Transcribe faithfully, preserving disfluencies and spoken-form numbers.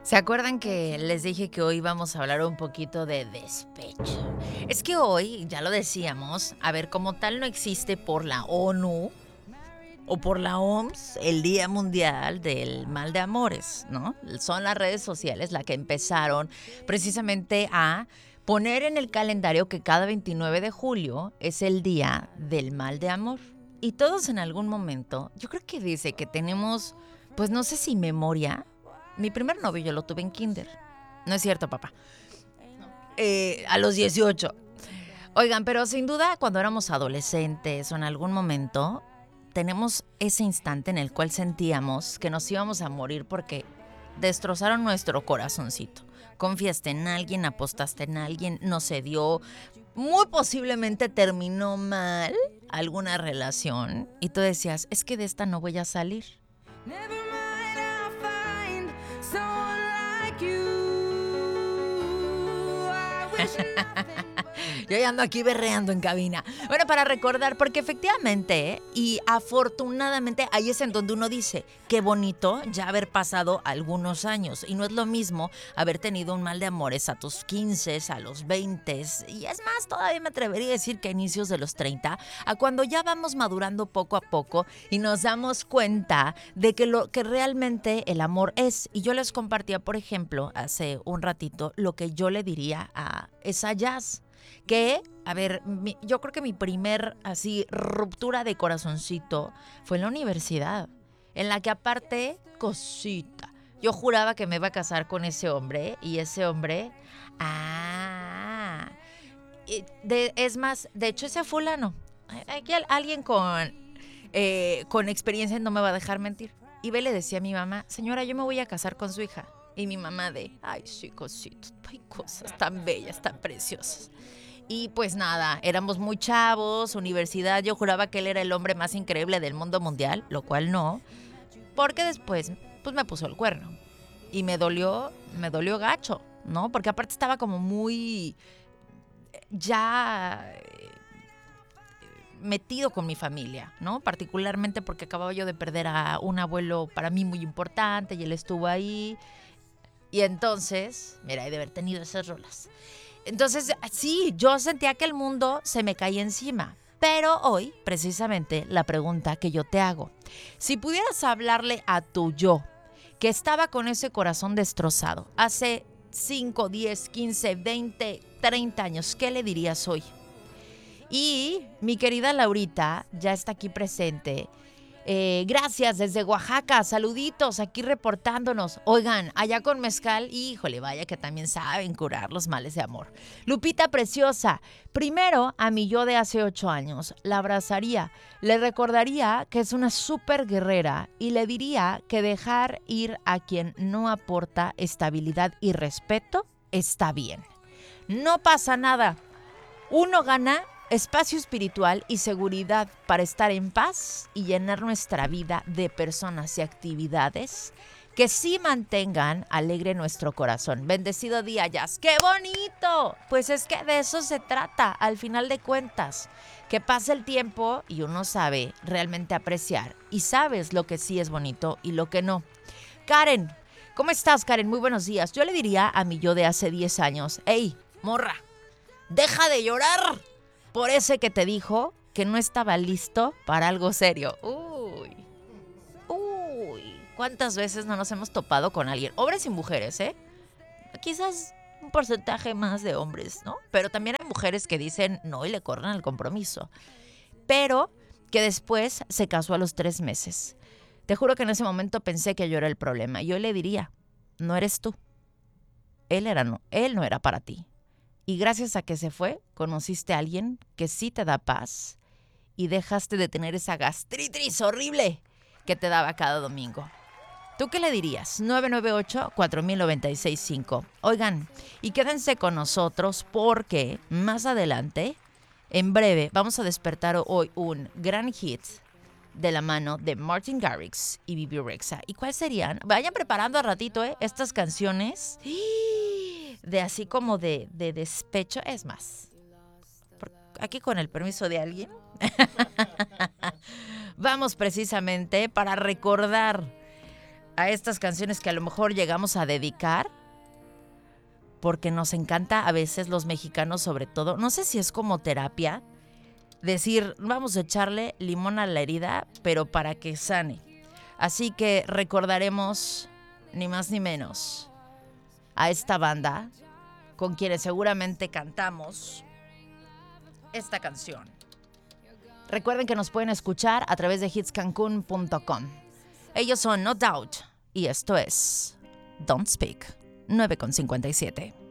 ¿Se acuerdan que les dije que hoy vamos a hablar un poquito de despecho? Es que hoy, ya lo decíamos, a ver, como tal no existe por la ONU o por la O M S el Día Mundial del Mal de Amores, ¿no? Son las redes sociales las que empezaron precisamente a poner en el calendario que cada veintinueve de julio es el Día del Mal de Amor. Y todos en algún momento, yo creo que dice que tenemos, pues no sé si memoria. Mi primer novio yo lo tuve en kinder. No es cierto, papá. Eh, a los dieciocho. Oigan, pero sin duda cuando éramos adolescentes o en algún momento, tenemos ese instante en el cual sentíamos que nos íbamos a morir porque destrozaron nuestro corazoncito. Confiaste en alguien, apostaste en alguien, no se dio. Muy posiblemente terminó mal alguna relación y tú decías, es que de esta no voy a salir. Yo ya ando aquí berreando en cabina. Bueno, para recordar, porque efectivamente y afortunadamente ahí es en donde uno dice, qué bonito ya haber pasado algunos años. Y no es lo mismo haber tenido un mal de amores a tus quince, a los veinte. Y es más, todavía me atrevería a decir que a inicios de los treinta, a cuando ya vamos madurando poco a poco y nos damos cuenta de que lo que realmente el amor es. Y yo les compartía, por ejemplo, hace un ratito, lo que yo le diría a esa Jazz. Que, a ver, mi, yo creo que mi primer así ruptura de corazoncito fue en la universidad, en la que aparte, cosita, yo juraba que me iba a casar con ese hombre y ese hombre, ah, de, es más, de hecho ese fulano, aquí alguien con, eh, con experiencia no me va a dejar mentir. Y ve, le decía a mi mamá, señora, yo me voy a casar con su hija. Y mi mamá de, ay, sí, cosito, hay cosas tan bellas, tan preciosas. Y pues nada, éramos muy chavos, universidad, yo juraba que él era el hombre más increíble del mundo mundial, lo cual no, porque después pues me puso el cuerno. Y me dolió, me dolió gacho, ¿no? Porque aparte estaba como muy ya metido con mi familia, ¿no? Particularmente porque acababa yo de perder a un abuelo para mí muy importante y él estuvo ahí. Y entonces, mira, he de haber tenido esas rolas. Entonces, sí, yo sentía que el mundo se me caía encima. Pero hoy, precisamente, la pregunta que yo te hago. Si pudieras hablarle a tu yo, que estaba con ese corazón destrozado, hace cinco, diez, quince, veinte, treinta años, ¿qué le dirías hoy? Y mi querida Laurita ya está aquí presente. Eh, gracias desde Oaxaca, saluditos aquí reportándonos. Oigan, allá con mezcal, híjole, vaya que también saben curar los males de amor. Lupita preciosa, primero a mi yo de hace ocho años, la abrazaría, le recordaría que es una súper guerrera y le diría que dejar ir a quien no aporta estabilidad y respeto está bien. No pasa nada, uno gana espacio espiritual y seguridad para estar en paz y llenar nuestra vida de personas y actividades que sí mantengan alegre nuestro corazón. Bendecido día, Jazz. ¡Qué bonito! Pues es que de eso se trata, al final de cuentas. Que pase el tiempo y uno sabe realmente apreciar y sabes lo que sí es bonito y lo que no. Karen, ¿cómo estás, Karen? Muy buenos días. Yo le diría a mi yo de hace diez años, ¡Ey, morra! ¡Deja de llorar! Por ese que te dijo que no estaba listo para algo serio. Uy, uy, ¿cuántas veces no nos hemos topado con alguien? Hombres y mujeres, ¿eh? Quizás un porcentaje más de hombres, ¿no? Pero también hay mujeres que dicen no y le corren al compromiso. Pero que después se casó a los tres meses. Te juro que en ese momento pensé que yo era el problema. Yo le diría, no eres tú. Él, era no, él no era para ti. Y gracias a que se fue, conociste a alguien que sí te da paz y dejaste de tener esa gastritis horrible que te daba cada domingo. ¿Tú qué le dirías? nueve nueve ocho, cuatro mil noventa y seis cinco. Oigan, y quédense con nosotros porque más adelante, en breve, vamos a despertar hoy un gran hit de la mano de Martin Garrix y Bebe Rexha. ¿Y cuáles serían? Vayan preparando a ratito, ¿eh? Estas canciones de así como de, de despecho. Es más, por, aquí con el permiso de alguien, vamos precisamente para recordar a estas canciones que a lo mejor llegamos a dedicar, porque nos encanta a veces los mexicanos sobre todo, no sé si es como terapia, decir, vamos a echarle limón a la herida, pero para que sane. Así que recordaremos, ni más ni menos, a esta banda con quienes seguramente cantamos esta canción. Recuerden que nos pueden escuchar a través de hits cancun punto com. Ellos son No Doubt y esto es Don't Speak, nueve con cincuenta y siete.